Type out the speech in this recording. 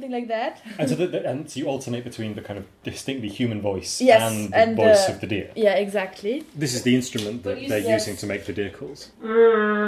something like that. And so you alternate between the kind of distinctly human voice Yes, and the and voice of the deer. Yeah, exactly. This is the instrument that they're Yes. using to make the deer calls.